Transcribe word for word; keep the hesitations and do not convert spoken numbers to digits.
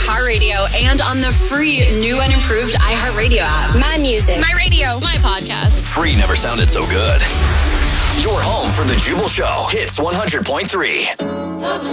car radio and on the free new and improved iHeartRadio app. My music. My radio. My podcast. Free never sounded so good. Your home for the Jubal Show. Hits one hundred point three.